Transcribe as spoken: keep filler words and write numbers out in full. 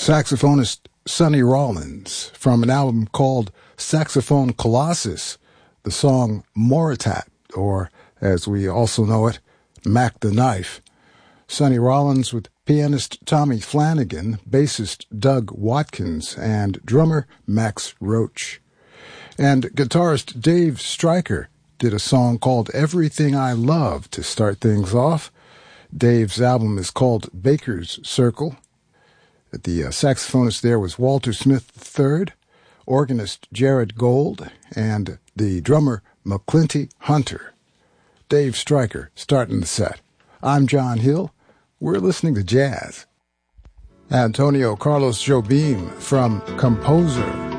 saxophonist Sonny Rollins from an album called Saxophone Colossus, the song Moritat, or as we also know it, Mac the Knife. Sonny Rollins with pianist Tommy Flanagan, bassist Doug Watkins, and drummer Max Roach. And guitarist Dave Stryker did a song called Everything I Love to start things off. Dave's album is called Baker's Circle. The uh, saxophonist there was Walter Smith the third, organist Jared Gold, and the drummer McClinty Hunter. Dave Stryker starting the set. I'm John Hill. We're listening to jazz. Antonio Carlos Jobim from Composer.